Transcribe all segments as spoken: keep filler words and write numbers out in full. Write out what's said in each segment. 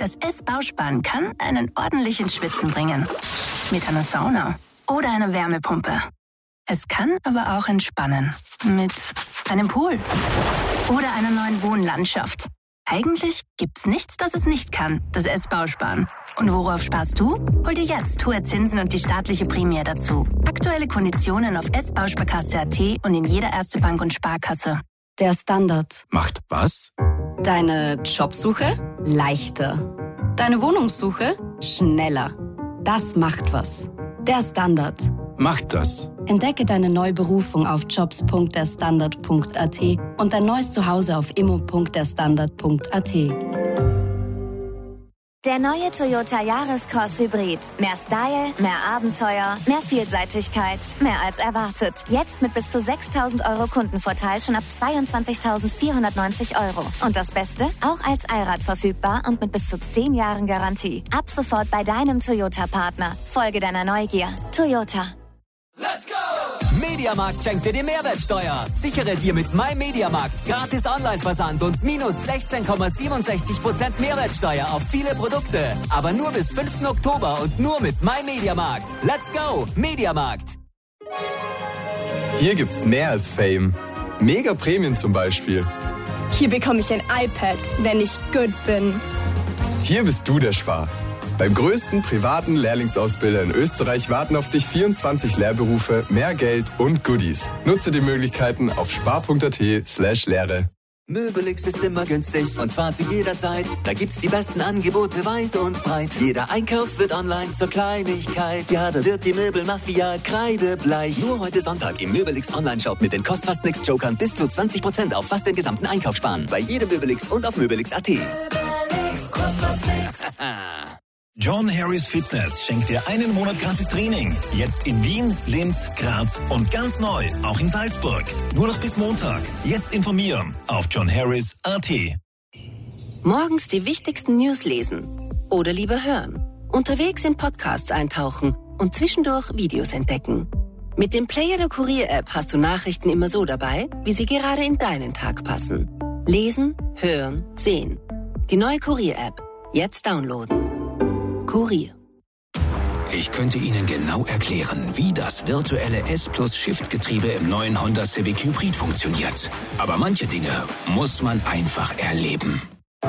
Das S-Bausparen kann einen ordentlichen Schwitzen bringen. Mit einer Sauna oder einer Wärmepumpe. Es kann aber auch entspannen. Mit einem Pool oder einer neuen Wohnlandschaft. Eigentlich gibt's nichts, das es nicht kann, das S-Bausparen. Und worauf sparst du? Hol dir jetzt hohe Zinsen und die staatliche Prämie dazu. Aktuelle Konditionen auf s bausparkasse punkt a t und in jeder Erste Bank und Sparkasse. Der Standard. Macht was? Deine Jobsuche leichter. Deine Wohnungssuche schneller. Das macht was. Der Standard. Macht das. Entdecke deine neue Berufung auf jobs punkt der standard punkt a t und dein neues Zuhause auf immo punkt der standard punkt a t. Der neue Toyota Yaris-Cross Hybrid. Mehr Style, mehr Abenteuer, mehr Vielseitigkeit, mehr als erwartet. Jetzt mit bis zu sechstausend Euro Kundenvorteil schon ab zweiundzwanzigtausendvierhundertneunzig Euro. Und das Beste? Auch als Allrad verfügbar und mit bis zu zehn Jahren Garantie. Ab sofort bei deinem Toyota-Partner. Folge deiner Neugier. Toyota. Let's go! Mediamarkt schenkt dir die Mehrwertsteuer. Sichere dir mit MyMediamarkt gratis Online-Versand und minus sechzehn Komma siebenundsechzig Prozent Mehrwertsteuer auf viele Produkte. Aber nur bis fünften Oktober und nur mit MyMediamarkt. Let's go! Mediamarkt. Hier gibt's mehr als Fame. Mega Prämien zum Beispiel. Hier bekomme ich ein iPad, wenn ich gut bin. Hier bist du der Spar. Beim größten privaten Lehrlingsausbilder in Österreich warten auf dich vierundzwanzig Lehrberufe, mehr Geld und Goodies. Nutze die Möglichkeiten auf spar punkt a t slash Lehre. Möbelix ist immer günstig und zwar zu jeder Zeit. Da gibt's die besten Angebote weit und breit. Jeder Einkauf wird online zur Kleinigkeit. Ja, da wird die Möbelmafia kreidebleich. Nur heute Sonntag im Möbelix Online-Shop mit den Kost-Fast Nix-Jokern bis zu zwanzig Prozent auf fast den gesamten Einkauf sparen. Bei jedem Möbelix und auf möbelix punkt a t. Möbelix, Kost, fast nix. John Harris Fitness schenkt dir einen Monat gratis Training. Jetzt in Wien, Linz, Graz und ganz neu, auch in Salzburg. Nur noch bis Montag. Jetzt informieren auf john harris punkt a t. Morgens die wichtigsten News lesen oder lieber hören. Unterwegs in Podcasts eintauchen und zwischendurch Videos entdecken. Mit dem Player der Kurier-App hast du Nachrichten immer so dabei, wie sie gerade in deinen Tag passen. Lesen, hören, sehen. Die neue Kurier-App. Jetzt downloaden. Kurier. Ich könnte Ihnen genau erklären, wie das virtuelle S-Plus-Shift-Getriebe im neuen Honda Civic Hybrid funktioniert. Aber manche Dinge muss man einfach erleben.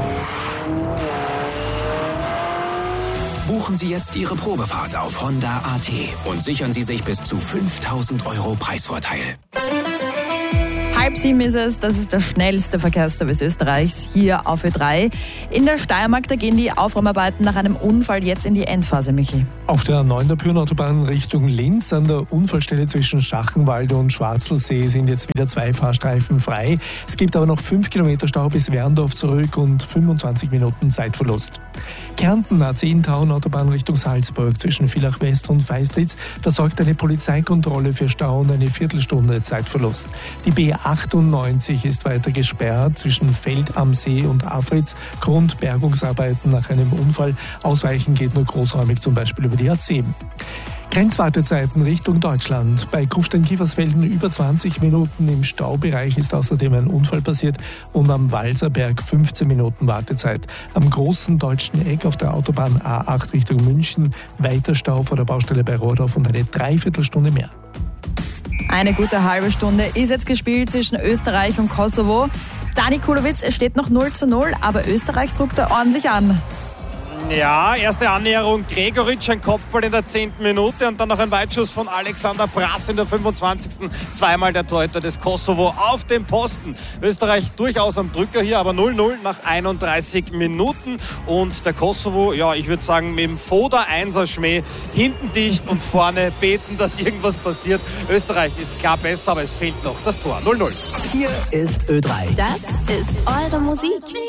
Buchen Sie jetzt Ihre Probefahrt auf Honda punkt a t und sichern Sie sich bis zu fünftausend Euro Preisvorteil. Halb sieben ist es, das ist der schnellste Verkehrsservice Österreichs hier auf Ö drei. In der Steiermark, da gehen die Aufräumarbeiten nach einem Unfall jetzt in die Endphase, Michi. Auf der neun der Bürenautobahn Richtung Linz an der Unfallstelle zwischen Schachenwalde und Schwarzelsee sind jetzt wieder zwei Fahrstreifen frei. Es gibt aber noch fünf Kilometer Stau bis Werndorf zurück und fünfundzwanzig Minuten Zeitverlust. Kärnten A zehn Tauern-Autobahn Richtung Salzburg zwischen Villach West und Feistritz. Da sorgt eine Polizeikontrolle für Stau und eine Viertelstunde Zeitverlust. Die B achtundneunzig ist weiter gesperrt zwischen Feld am See und Afritz. Grund Bergungsarbeiten nach einem Unfall. Ausweichen geht nur großräumig, zum Beispiel über die A zehn. Grenzwartezeiten Richtung Deutschland. Bei Kufstein-Kiefersfelden über zwanzig Minuten. Im Staubereich ist außerdem ein Unfall passiert und am Walserberg fünfzehn Minuten Wartezeit. Am großen deutschen Eck auf der Autobahn A acht Richtung München weiter Stau vor der Baustelle bei Rohrdorf und eine Dreiviertelstunde mehr. Eine gute halbe Stunde ist jetzt gespielt zwischen Österreich und Kosovo. Dani Kulowitz, es steht noch null zu null, aber Österreich druckt da ordentlich an. Ja, erste Annäherung, Gregoritsch, ein Kopfball in der zehnten Minute und dann noch ein Weitschuss von Alexander Brass in der fünfundzwanzigsten Zweimal der Torhüter des Kosovo auf dem Posten. Österreich durchaus am Drücker hier, aber null null nach einunddreißig Minuten. Und der Kosovo, ja, ich würde sagen, mit dem Foda-Einser-Schmäh hinten dicht und vorne beten, dass irgendwas passiert. Österreich ist klar besser, aber es fehlt noch das Tor. null null. Hier ist Ö drei. Das ist eure Musik.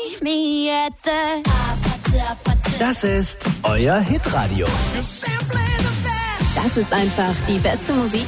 Das ist euer Hitradio. Das ist einfach die beste Musik